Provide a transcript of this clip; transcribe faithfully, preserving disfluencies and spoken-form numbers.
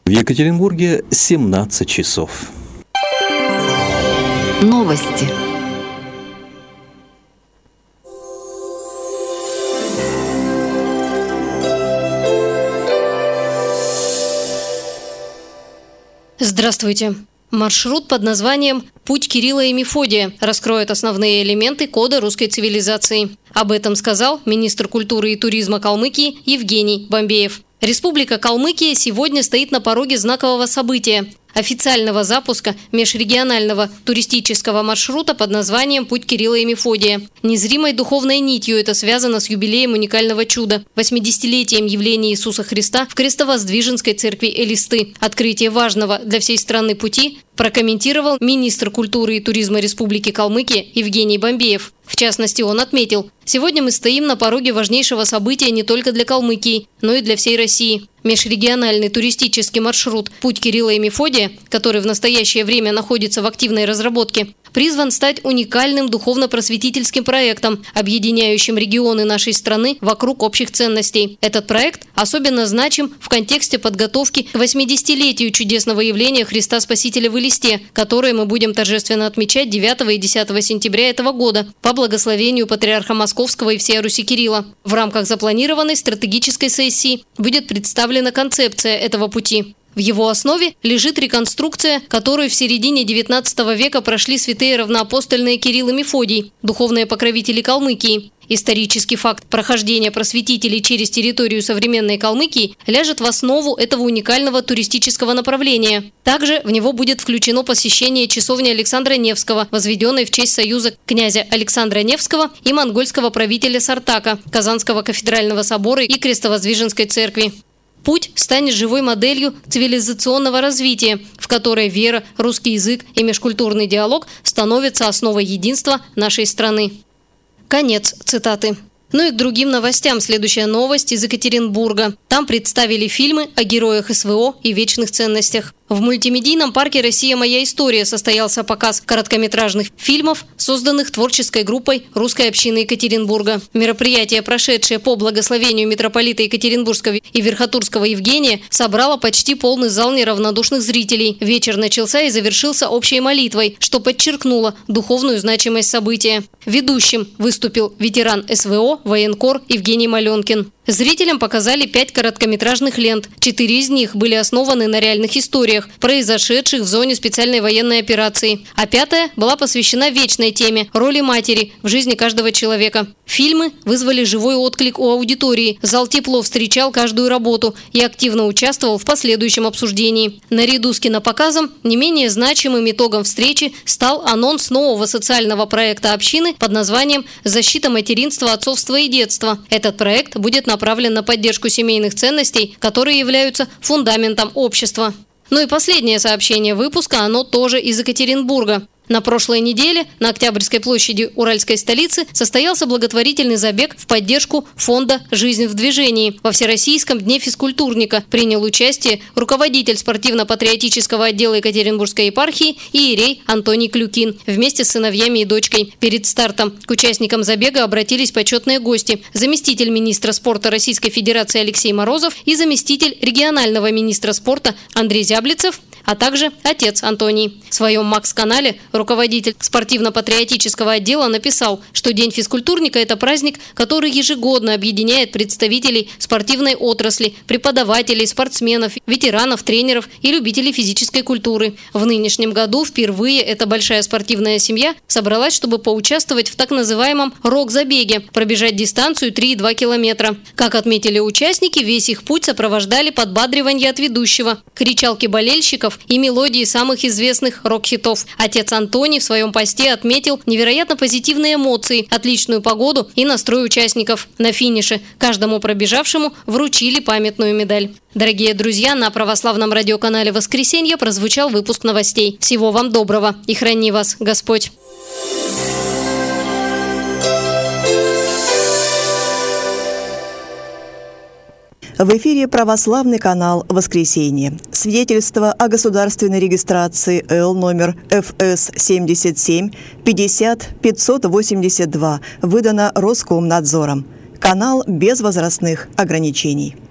В Екатеринбурге семнадцать часов. Новости. Здравствуйте. Маршрут под названием «Путь Кирилла и Мефодия» раскроет основные элементы кода русской цивилизации. Об этом сказал министр культуры и туризма Калмыкии Евгений Бомбеев. Республика Калмыкия сегодня стоит на пороге знакового события – официального запуска межрегионального туристического маршрута под названием «Путь Кирилла и Мефодия». Незримой духовной нитью это связано с юбилеем уникального чуда – восьмидесятилетием явления Иисуса Христа в Крестовоздвиженской церкви Элисты. Открытие важного для всей страны пути прокомментировал министр культуры и туризма Республики Калмыкия Евгений Бомбеев. В частности, он отметил: «Сегодня мы стоим на пороге важнейшего события не только для Калмыкии, но и для всей России. Межрегиональный туристический маршрут «Путь Кирилла и Мефодия», который в настоящее время находится в активной разработке, призван стать уникальным духовно-просветительским проектом, объединяющим регионы нашей страны вокруг общих ценностей. Этот проект особенно значим в контексте подготовки к восьмидесятилетию чудесного явления Христа Спасителя в Элисте, которое мы будем торжественно отмечать девятого и десятого сентября этого года по благословению патриарха Московского и всея Руси Кирилла. В рамках запланированной стратегической сессии будет представлена концепция этого пути. В его основе лежит реконструкция, которую в середине девятнадцатого века прошли святые равноапостольные Кирилл и Мефодий, духовные покровители Калмыкии. Исторический факт прохождения просветителей через территорию современной Калмыкии ляжет в основу этого уникального туристического направления. Также в него будет включено посещение часовни Александра Невского, возведенной в честь союза князя Александра Невского и монгольского правителя Сартака, Казанского кафедрального собора и Крестовоздвиженской церкви. Путь станет живой моделью цивилизационного развития, в которой вера, русский язык и межкультурный диалог становятся основой единства нашей страны. Конец цитаты. Ну и к другим новостям. Следующая новость из Екатеринбурга. Там представили фильмы о героях СВО и вечных ценностях. В мультимедийном парке «Россия. Моя история» состоялся показ короткометражных фильмов, созданных творческой группой русской общины Екатеринбурга. Мероприятие, прошедшее по благословению митрополита Екатеринбургского и Верхотурского Евгения, собрало почти полный зал неравнодушных зрителей. Вечер начался и завершился общей молитвой, что подчеркнуло духовную значимость события. Ведущим выступил ветеран СВО, военкор Евгений Маленкин. Зрителям показали пять короткометражных лент. Четыре из них были основаны на реальных историях, произошедших в зоне специальной военной операции. А пятая была посвящена вечной теме – роли матери в жизни каждого человека. Фильмы вызвали живой отклик у аудитории. Зал тепло встречал каждую работу и активно участвовал в последующем обсуждении. Наряду с кинопоказом не менее значимым итогом встречи стал анонс нового социального проекта общины под названием «Защита материнства, отцовства и детства». Этот проект будет направлен на поддержку семейных ценностей, которые являются фундаментом общества. Ну и последнее сообщение выпуска, оно тоже из Екатеринбурга. На прошлой неделе на Октябрьской площади уральской столицы состоялся благотворительный забег в поддержку фонда «Жизнь в движении». Во Всероссийском дне физкультурника принял участие руководитель спортивно-патриотического отдела Екатеринбургской епархии иерей Антоний Клюкин вместе с сыновьями и дочкой. Перед стартом к участникам забега обратились почетные гости – заместитель министра спорта Российской Федерации Алексей Морозов и заместитель регионального министра спорта Андрей Зяблицев, а также отец Антоний. В своем Макс-канале руководитель спортивно-патриотического отдела написал, что День физкультурника – это праздник, который ежегодно объединяет представителей спортивной отрасли, преподавателей, спортсменов, ветеранов, тренеров и любителей физической культуры. В нынешнем году впервые эта большая спортивная семья собралась, чтобы поучаствовать в так называемом рок-забеге – пробежать дистанцию три и два километра. Как отметили участники, весь их путь сопровождали подбадривание от ведущего, кричалки болельщиков и мелодии самых известных рок-хитов. Отец Антоний в своем посте отметил невероятно позитивные эмоции, отличную погоду и настрой участников. На финише каждому пробежавшему вручили памятную медаль. Дорогие друзья, на православном радиоканале «Воскресенье» прозвучал выпуск новостей. Всего вам доброго и храни вас Господь! В эфире православный канал «Воскресенье». Свидетельство о государственной регистрации Л номер Ф С семьдесят семь пятьдесят пятьсот восемьдесят два выдано Роскомнадзором. Канал без возрастных ограничений.